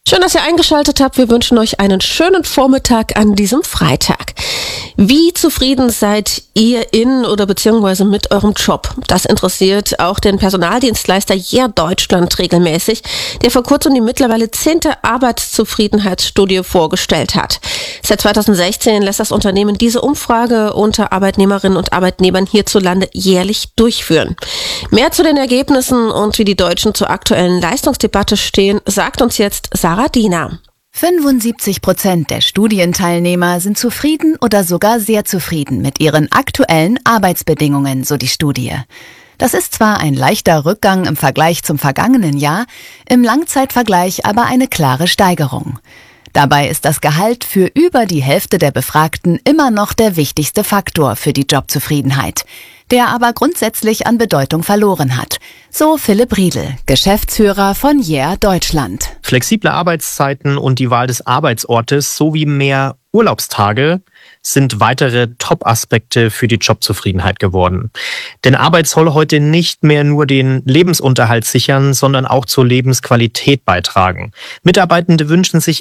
Schön, dass ihr eingeschaltet habt. Wir wünschen euch einen schönen Vormittag an diesem Freitag. Wie zufrieden seid ihr in oder beziehungsweise mit eurem Job? Das interessiert auch den Personaldienstleister JER Deutschland regelmäßig, der vor kurzem die mittlerweile 10. Arbeitszufriedenheitsstudie vorgestellt hat. Seit 2016 lässt das Unternehmen diese Umfrage unter Arbeitnehmerinnen und Arbeitnehmern hierzulande jährlich durchführen. Mehr zu den Ergebnissen und wie die Deutschen zur aktuellen Leistungsdebatte stehen, sagt uns jetzt Sarah Diener. 75% der Studienteilnehmer sind zufrieden oder sogar sehr zufrieden mit ihren aktuellen Arbeitsbedingungen, so die Studie. Das ist zwar ein leichter Rückgang im Vergleich zum vergangenen Jahr, im Langzeitvergleich aber eine klare Steigerung. Dabei ist das Gehalt für über die Hälfte der Befragten immer noch der wichtigste Faktor für die Jobzufriedenheit, der aber grundsätzlich an Bedeutung verloren hat. So Philipp Riedel, Geschäftsführer von JER Deutschland. Flexible Arbeitszeiten und die Wahl des Arbeitsortes sowie mehr Urlaubstage sind weitere Top-Aspekte für die Jobzufriedenheit geworden. Denn Arbeit soll heute nicht mehr nur den Lebensunterhalt sichern, sondern auch zur Lebensqualität beitragen. Mitarbeitende wünschen sich